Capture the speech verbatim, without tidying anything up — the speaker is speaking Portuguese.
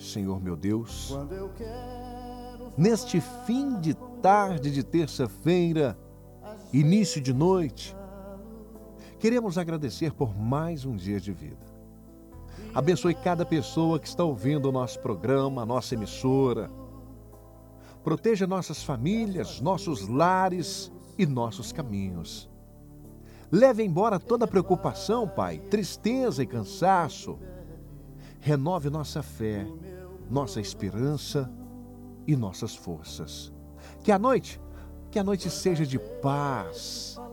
Senhor meu Deus, neste fim de tarde de terça-feira, início de noite, queremos agradecer por mais um dia de vida. Abençoe cada pessoa que está ouvindo o nosso programa, a nossa emissora. Proteja nossas famílias, nossos lares e nossos caminhos. Leve embora toda preocupação, Pai, tristeza e cansaço. Renove nossa fé, nossa esperança e nossas forças. Que a noite, que a noite seja de paz,